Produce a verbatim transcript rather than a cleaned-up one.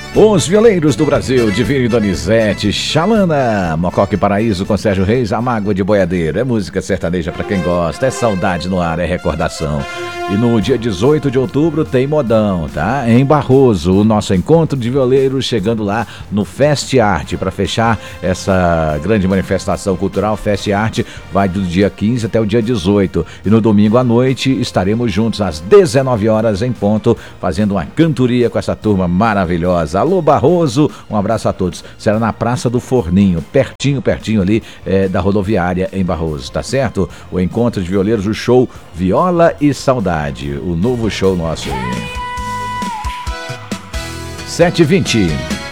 Os violeiros do Brasil, Divino e Donizete, Xalana, Mococa e Paraíso com Sérgio Reis, A Mágoa de Boiadeiro. É música sertaneja pra quem gosta, é saudade no ar, é recordação. E no dia dezoito de outubro tem modão, tá? Em Barroso, o nosso encontro de violeiros chegando lá no Fest Art. Para fechar essa grande manifestação cultural, Fest Art vai do dia quinze até o dia dezoito. E no domingo à noite estaremos juntos às dezenove horas em ponto, fazendo uma cantoria com essa turma maravilhosa. Alô Barroso, um abraço a todos. Será na Praça do Forninho, pertinho, pertinho ali é, da rodoviária em Barroso, tá certo? O encontro de violeiros, o show Viola e Saudade. O novo show nosso aí. sete e vinte.